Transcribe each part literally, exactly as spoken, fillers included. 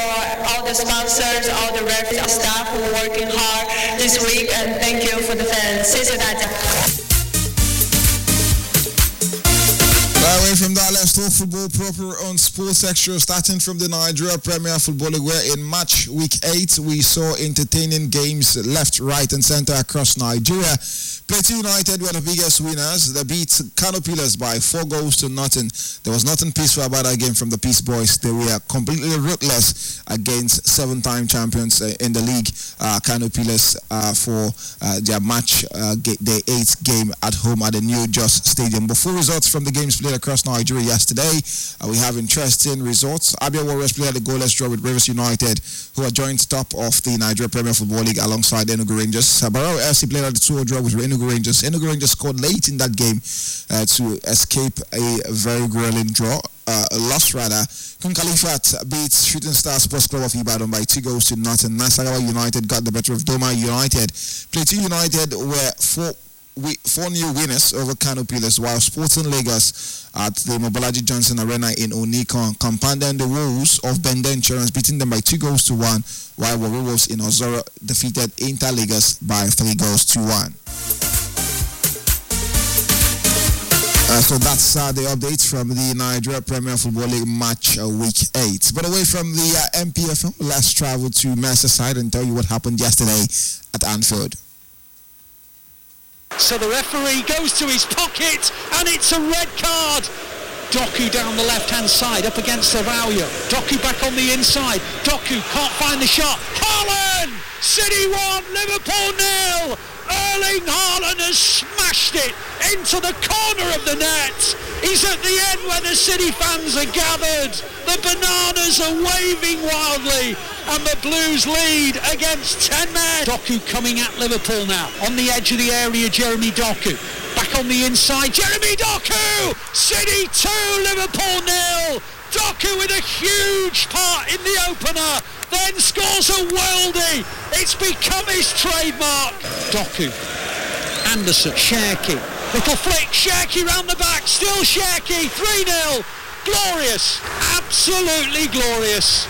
all the sponsors, all the referee staff who are working hard this week, and thank you for the fans. 谢谢大家。 Away from that, let's talk football proper on Sports Extra, starting from the Nigeria Premier Football League, where in match week eight we saw entertaining games left, right and centre across Nigeria. Plateau United were the biggest winners. They beat Kano Pillars by four goals to nothing. There was nothing peaceful about that game from the Peace Boys. They were completely ruthless against seven-time champions in the league, uh, Kano Pillars, uh, for uh, their match, uh, their eighth game at home at the New Jos Stadium. Before results from the games played across Nigeria yesterday, uh, we have interesting results. Abia Warriors played a goalless draw with Rivers United, who are joint top of the Nigeria Premier Football League alongside Enugu Rangers. Barrow F C played at the two nil draw with Enugu Rangers. Enugu Rangers scored late in that game uh, to escape a very grueling draw. Uh, a loss rather. Kun Khalifat beats Shooting Star Sports Club of Ibadan by two goals to nothing. Nasarawa United got the better of Doma United. Plateau United were four We, four new winners over Kano Pillars, while Sporting Lagos at the Mobolaji Johnson Arena in Onikon compounded the woes of Bende Insurance, beating them by two goals to one, while Warri Wolves in Ozoro defeated Inter Lagos by three goals to one. Uh, so that's uh, the updates from the Nigeria Premier Football League match uh, week eight. But away from the uh, M P F L, let's travel to Merseyside and tell you what happened yesterday at Anfield. So the referee goes to his pocket and it's a red card. Doku down the left-hand side up against Sarauya. Doku back on the inside. Doku can't find the shot. Haaland! City one, Liverpool nil. Erling Haaland has smashed it into the corner of the net. He's at the end where the City fans are gathered. The bananas are waving wildly and the Blues lead against ten men. Doku coming at Liverpool now. On the edge of the area, Jeremy Doku. Back on the inside, Jeremy Doku! City two, Liverpool nil. Doku with a huge part in the opener, then scores a worldie. It's become his trademark. Doku, Anderson, Sherky, little flick, Sherky round the back, still Sherky, three nil. Glorious, absolutely glorious.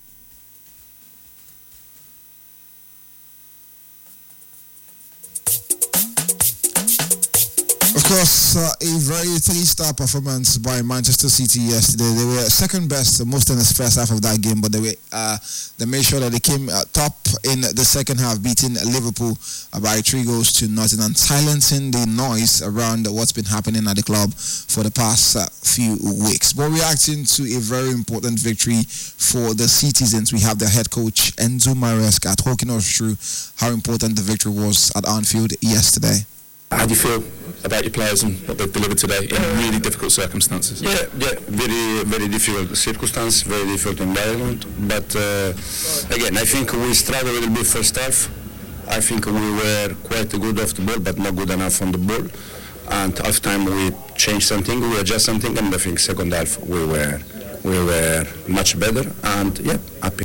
Of course, uh, a very three-star performance by Manchester City yesterday. They were second best, most in the first half of that game, but they were uh, they made sure that they came uh, top in the second half, beating Liverpool uh, by three goals to nothing and silencing the noise around what's been happening at the club for the past uh, few weeks. But reacting to a very important victory for the citizens, we have their head coach Enzo Maresca talking us through how important the victory was at Anfield yesterday. How do you feel about your players and what they've delivered today in really difficult circumstances? Yeah, yeah, very, very difficult circumstance, very difficult environment. But uh, again, I think we struggled a little bit first half. I think we were quite good off the ball, but not good enough on the ball. And half time we changed something, we adjust something, and I think second half we were we were much better. And yeah, happy.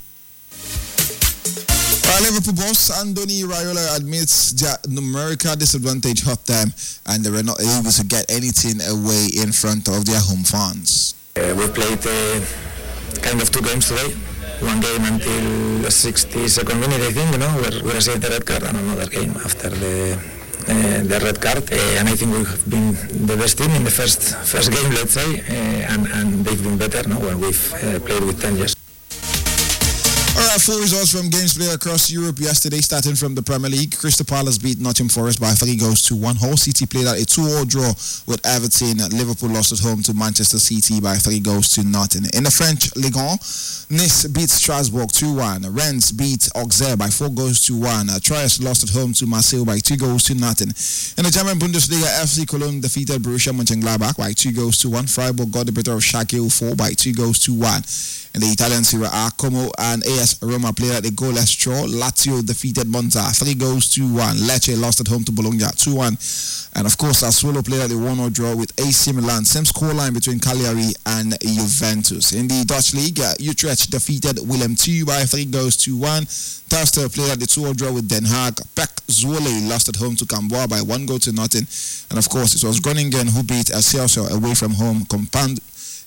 Uh, Liverpool boss Andoni Raiola admits their numerical disadvantage hurt them and they were not able to get anything away in front of their home fans. Uh, we played uh, kind of two games today. One game until the sixty-second minute, I think, you know, where we received the red card, and another game after the uh, the red card. Uh, and I think we have been the best team in the first first game, let's say, uh, and, and they've been better now when we've uh, played with ten years. Alright, full results from games played across Europe yesterday, starting from the Premier League. Crystal Palace beat Nottingham Forest by three goals to one. Hull City played at a two all draw with Everton. Liverpool lost at home to Manchester City by three goals to nothing. In the French Ligue one, Nice beat Strasbourg two one. Rennes beat Auxerre by four goals to one. Troyes lost at home to Marseille by two goals to nothing. In the German Bundesliga, F C Cologne defeated Borussia Mönchengladbach by two goals to one. Freiburg got the better of Schalke oh four by two goals to one. In the Italian Serie A, Como and A S Roma played at a goalless draw. Lazio defeated Monza three goals to one. Lecce lost at home to Bologna two one. And of course, Sassuolo played at a one all draw with A C Milan. Same scoreline between Cagliari and Juventus. In the Dutch League, uh, Utrecht defeated Willem two by three goals to one. Telstar played at the two all draw with Den Haag. Pek Zwolle lost at home to Camboa by one goal to nothing. And of course, it was Groningen who beat Excelsior away from home, compound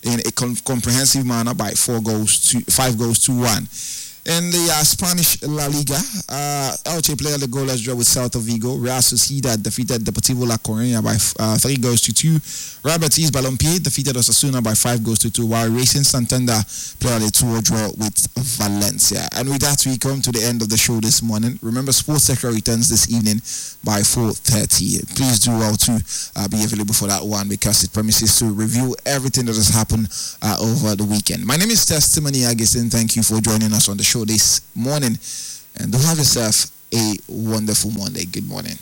in a com- comprehensive manner by four goals to five goals to one. In the uh, Spanish La Liga, uh, Elche played the goalless draw with Celta Vigo. Real Sociedad defeated Deportivo La Coruña by uh, three goals to two. Real Betis Balompié defeated Osasuna by five goals to two, while Racing Santander played a two-one draw with Valencia. And with that, we come to the end of the show this morning. Remember, Sports Extra returns this evening by four thirty. Please do well to uh, be available for that one, because it promises to review everything that has happened uh, over the weekend. My name is Testimony Augustine. Thank you for joining us on the show this morning, and do have yourself a wonderful Monday. Good morning.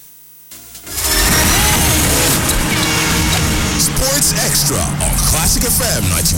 Sports Extra on Classic F M ninety.